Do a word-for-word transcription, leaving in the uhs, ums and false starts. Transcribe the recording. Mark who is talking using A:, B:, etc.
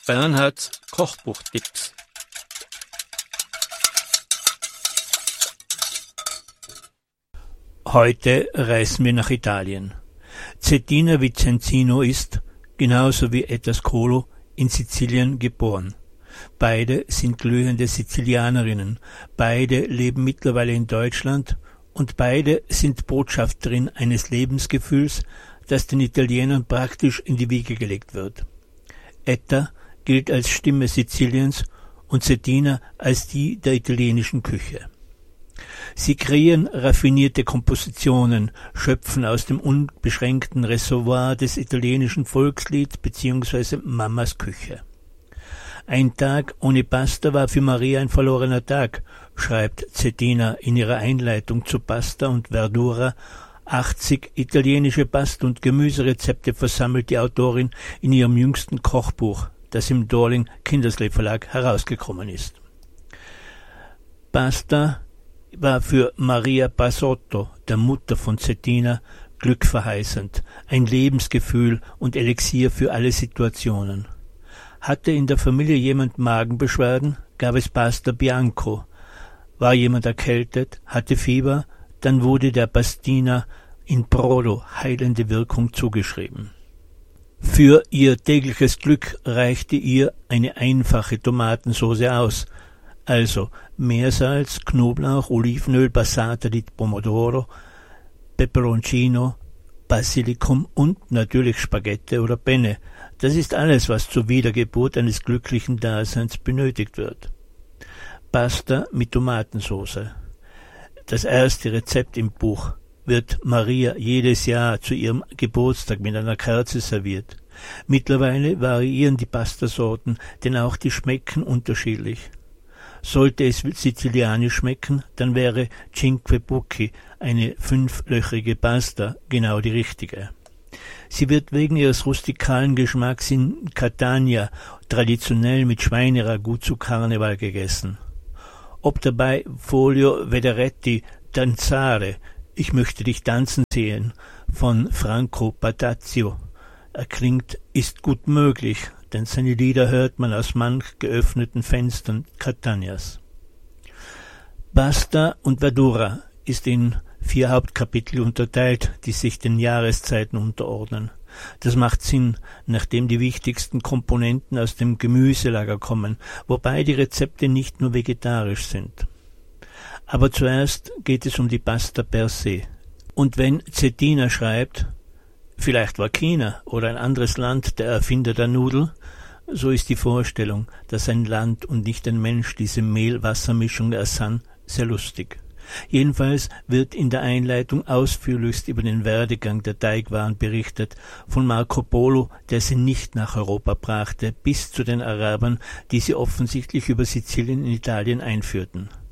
A: Bernhards Kochbuchtipps. Heute reisen wir nach Italien. Cettina Vicenzino ist, genauso wie Ettascolo, in Sizilien geboren. Beide sind glühende Sizilianerinnen, beide leben mittlerweile in Deutschland und beide sind Botschafterin eines Lebensgefühls, das den Italienern praktisch in die Wiege gelegt wird. Etta gilt als Stimme Siziliens und Cettina als die der italienischen Küche. Sie kreieren raffinierte Kompositionen, schöpfen aus dem unbeschränkten Reservoir des italienischen Volkslieds bzw. Mamas Küche. Ein Tag ohne Pasta war für Maria ein verlorener Tag, schreibt Cettina in ihrer Einleitung zu Pasta und Verdura. achtzig italienische Pasta- und Gemüserezepte versammelt die Autorin in ihrem jüngsten Kochbuch, das im Dorling Kindersley Verlag herausgekommen ist. Pasta war für Maria Pasotto, der Mutter von Cettina, glückverheißend, ein Lebensgefühl und Elixier für alle Situationen. Hatte in der Familie jemand Magenbeschwerden, gab es Pasta Bianco. War jemand erkältet, hatte Fieber, dann wurde der Pastina in Brodo heilende Wirkung zugeschrieben. Für ihr tägliches Glück reichte ihr eine einfache Tomatensauce aus, also Meersalz, Knoblauch, Olivenöl, Passata di Pomodoro, Peperoncino, Basilikum und natürlich Spaghetti oder Penne. Das ist alles, was zur Wiedergeburt eines glücklichen Daseins benötigt wird. Pasta mit Tomatensauce. Das erste Rezept im Buch wird Maria jedes Jahr zu ihrem Geburtstag mit einer Kerze serviert. Mittlerweile variieren die Pastasorten, denn auch die schmecken unterschiedlich. Sollte es sizilianisch schmecken, dann wäre Cinque Bucchi, eine fünflöchrige Pasta, genau die richtige. Sie wird wegen ihres rustikalen Geschmacks in Catania traditionell mit Schweineragout zu Karneval gegessen. Ob dabei Voglio Vederetti danzare, ich möchte dich tanzen sehen, von Franco Batazio erklingt, ist gut möglich, denn seine Lieder hört man aus manch geöffneten Fenstern Catanias. Pasta und Verdura ist in vier Hauptkapitel unterteilt, die sich den Jahreszeiten unterordnen. Das macht Sinn, nachdem die wichtigsten Komponenten aus dem Gemüselager kommen, wobei die Rezepte nicht nur vegetarisch sind. Aber zuerst geht es um die Pasta per se. Und wenn Cettina schreibt, vielleicht war China oder ein anderes Land der Erfinder der Nudel, so ist die Vorstellung, dass ein Land und nicht ein Mensch diese Mehl-Wasser-Mischung ersann, sehr lustig. Jedenfalls wird in der Einleitung ausführlichst über den Werdegang der Teigwaren berichtet, von Marco Polo, der sie nicht nach Europa brachte, bis zu den Arabern, die sie offensichtlich über Sizilien in Italien einführten.